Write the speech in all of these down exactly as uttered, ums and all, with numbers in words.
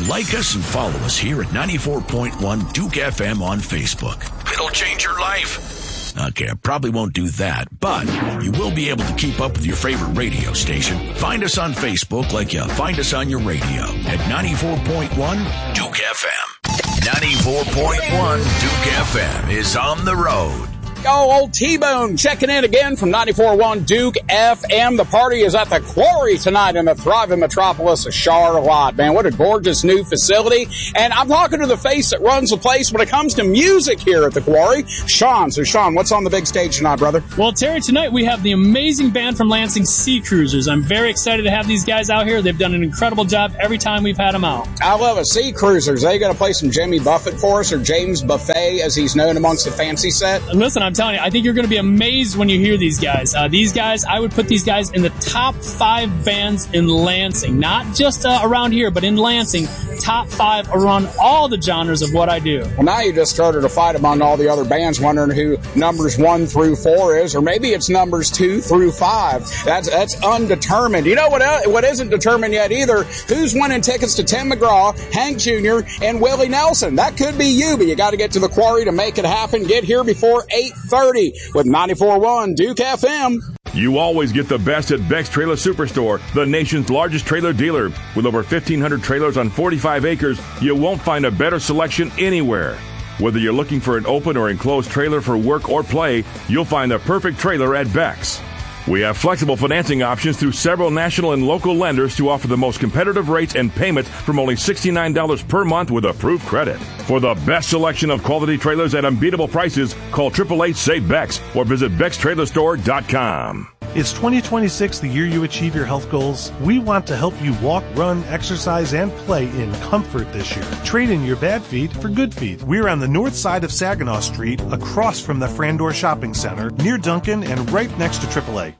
like us and follow us here at ninety-four point one Duke F M on Facebook. It'll change your life. Okay, I probably won't do that, but you will be able to keep up with your favorite radio station. Find us on Facebook like you find us on your radio at ninety-four point one Duke F M. ninety-four point one Duke F M is on the road. Oh, old T-Bone checking in again from ninety-four point one Duke F M. The party is at the Quarry tonight in the thriving metropolis of Charlotte. Man, what a gorgeous new facility. And I'm talking to the face that runs the place when it comes to music here at the Quarry, Sean. So, Sean, what's on the big stage tonight, brother? Well, Terry, tonight we have the amazing band from Lansing, Sea Cruisers. I'm very excited to have these guys out here. They've done an incredible job every time we've had them out. I love it. Sea Cruisers. Are they going to play some Jimmy Buffett for us, or James Buffet, as he's known amongst the fancy set? And listen, I'm telling you, I think you're going to be amazed when you hear these guys. Uh, these guys, I would put these guys in the top five bands in Lansing. Not just uh, around here, but in Lansing, top five around all the genres of what I do. Well, now you just started a fight among all the other bands, wondering who numbers one through four is, or maybe it's numbers two through five. That's that's undetermined. You know what? Uh, what isn't determined yet either? Who's winning tickets to Tim McGraw, Hank Junior, and Willie Nelson? That could be you, but you got to get to the Quarry to make it happen. Get here before eight thirty with ninety-four point one Duke F M. You always get the best at Beck's Trailer Superstore, the nation's largest trailer dealer. With over fifteen hundred trailers on forty-five acres, you won't find a better selection anywhere. Whether you're looking for an open or enclosed trailer for work or play, you'll find the perfect trailer at Beck's. We have flexible financing options through several national and local lenders to offer the most competitive rates and payments from only sixty-nine dollars per month with approved credit. For the best selection of quality trailers at unbeatable prices, call eight eight eight, S A V E B E X or visit Bex Trailer Store dot com. Is twenty twenty-six the year you achieve your health goals? We want to help you walk, run, exercise, and play in comfort this year. Trade in your bad feet for good feet. We're on the north side of Saginaw Street, across from the Frandor Shopping Center, near Duncan, and right next to triple A.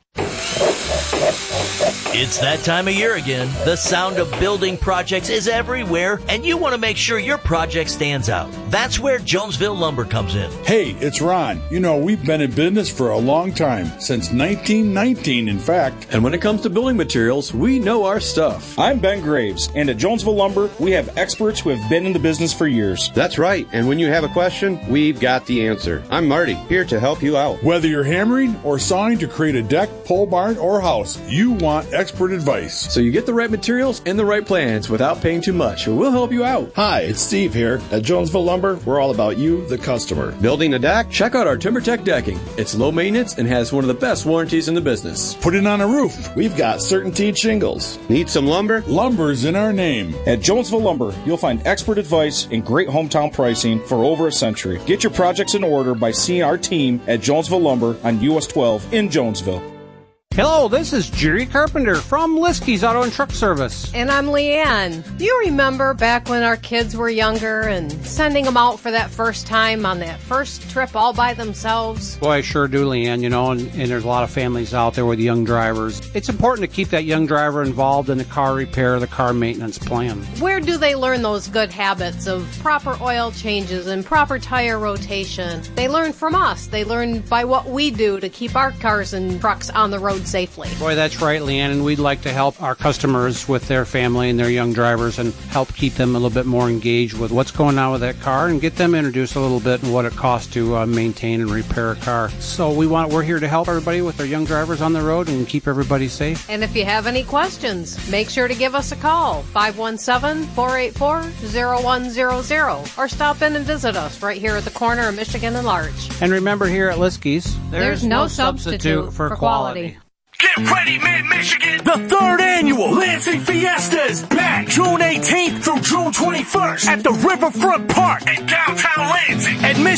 It's that time of year again. The sound of building projects is everywhere, and you want to make sure your project stands out. That's where Jonesville Lumber comes in. Hey, it's Ron. You know, we've been in business for a long time, since nineteen nineteen, in fact. And when it comes to building materials, we know our stuff. I'm Ben Graves, and at Jonesville Lumber, we have experts who have been in the business for years. That's right, and when you have a question, we've got the answer. I'm Marty, here to help you out. Whether you're hammering or sawing to create a deck, pole barn, or house, you want expert advice. So you get the right materials and the right plans without paying too much. We'll help you out. Hi, it's Steve here. At Jonesville Lumber, we're all about you, the customer. Building a deck? Check out our TimberTech decking. It's low maintenance and has one of the best warranties in the business. Put it on a roof. We've got CertainTeed shingles. Need some lumber? Lumber's in our name. At Jonesville Lumber, you'll find expert advice and great hometown pricing for over a century. Get your projects in order by seeing our team at Jonesville Lumber on U S twelve in Jonesville. Hello, this is Jerry Carpenter from Liskey's Auto and Truck Service. And I'm Leanne. Do you remember back when our kids were younger and sending them out for that first time on that first trip all by themselves? Boy, I sure do, Leanne, you know, and, and there's a lot of families out there with young drivers. It's important to keep that young driver involved in the car repair, the car maintenance plan. Where do they learn those good habits of proper oil changes and proper tire rotation? They learn from us. They learn by what we do to keep our cars and trucks on the road safely. Boy, that's right, Leanne, and we'd like to help our customers with their family and their young drivers and help keep them a little bit more engaged with what's going on with that car and get them introduced a little bit in what it costs to uh, maintain and repair a car. So we want, we're here to help everybody with their young drivers on the road and keep everybody safe. And if you have any questions, make sure to give us a call, five one seven, four eight four, zero one zero zero, or stop in and visit us right here at the corner of Michigan and Larch. And remember, here at Liskey's, there's, there's no, no substitute, substitute for, for quality. quality. Get ready, Mid-Michigan! The third annual Lansing Fiesta is back June eighteenth through June twenty-first at the Riverfront Park in downtown Lansing. Admission